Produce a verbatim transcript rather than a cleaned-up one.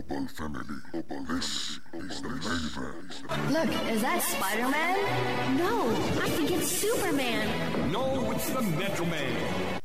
Bubble family. This is the Maybank. Look, is that Spider-Man? No, I think it's Superman. No, it's the Metro Man.